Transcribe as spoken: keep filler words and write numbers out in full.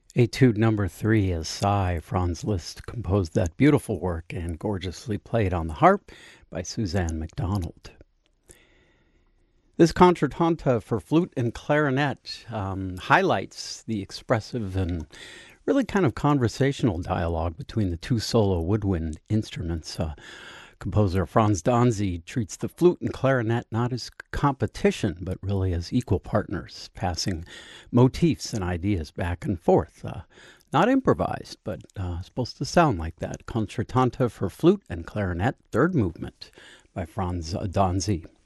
Etude number three is Sigh. Franz Liszt composed that beautiful work and gorgeously played on the harp by Suzanne MacDonald. This concertanta for flute and clarinet um, highlights the expressive and really kind of conversational dialogue between the two solo woodwind instruments. Uh, composer Franz Danzi treats the flute and clarinet not as competition, but really as equal partners, passing motifs and ideas back and forth. Uh, not improvised, but uh, supposed to sound like that. Concertanta for flute and clarinet, third movement by Franz Danzi.